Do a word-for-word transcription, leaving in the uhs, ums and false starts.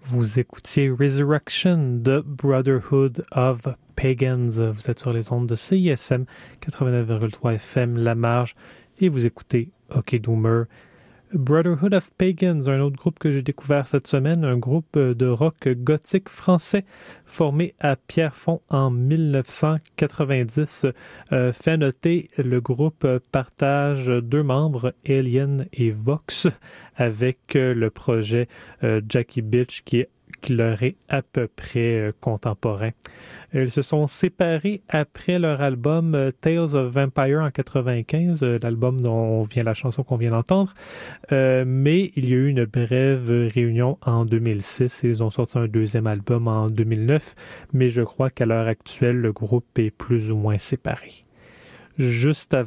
Vous écoutiez Resurrection de Brotherhood of Pagans. Vous êtes sur les ondes de C I S M quatre-vingt-neuf virgule trois F M La Marge et vous écoutez Hockey Doomer. Brotherhood of Pagans, un autre groupe que j'ai découvert cette semaine, un groupe de rock gothique français formé à Pierrefonds en dix-neuf cent quatre-vingt-dix. Euh, fait noter, le groupe partage deux membres, Alien et Vox, avec le projet euh, Jackie Bitch qui est qui leur est à peu près euh, contemporain. Ils se sont séparés après leur album euh, Tales of Vampire en quatre-vingt-quinze, euh, l'album dont vient la chanson qu'on vient d'entendre, euh, mais il y a eu une brève réunion en deux mille six et ils ont sorti un deuxième album en deux mille neuf, mais je crois qu'à l'heure actuelle, le groupe est plus ou moins séparé. Juste avant